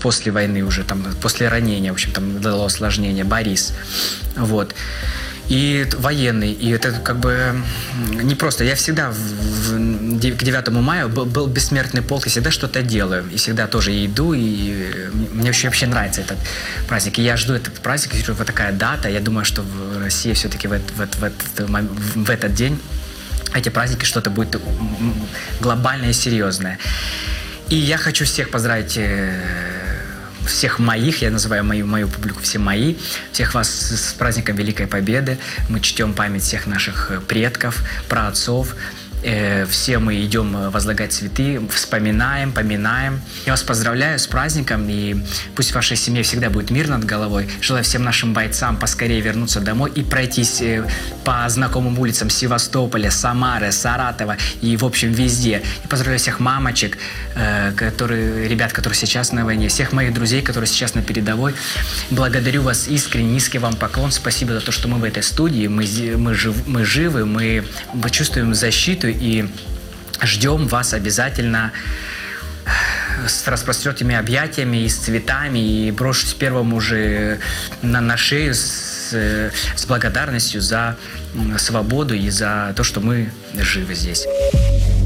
после войны уже, там, после ранения, в общем, там дало осложнение, Борис, вот. И военный, и это как бы не просто. Я всегда к 9 мая был бессмертный полк, и всегда что-то делаю. И всегда тоже иду, и мне вообще нравится этот праздник. И я жду этот праздник, вот такая дата. Я думаю, что в России все-таки в этот день, эти праздники, что-то будет глобальное и серьезное. И я хочу всех поздравить, всех моих, я называю мою публику, все мои, всех вас с праздником Великой Победы. Мы чтем память всех наших предков, праотцов. Все мы идем возлагать цветы, вспоминаем, поминаем. Я вас поздравляю с праздником, и пусть в вашей семье всегда будет мир над головой. Желаю всем нашим бойцам поскорее вернуться домой и пройтись по знакомым улицам Севастополя, Самары, Саратова и, в общем, везде. И поздравляю всех мамочек, ребят, которые сейчас на войне, всех моих друзей, которые сейчас на передовой. Благодарю вас искренне, низкий вам поклон. Спасибо за то, что мы в этой студии, мы живы, мы чувствуем защиту, и ждем вас обязательно с распростертыми объятиями и с цветами, и брошусь первому же на шею с благодарностью за свободу и за то, что мы живы здесь.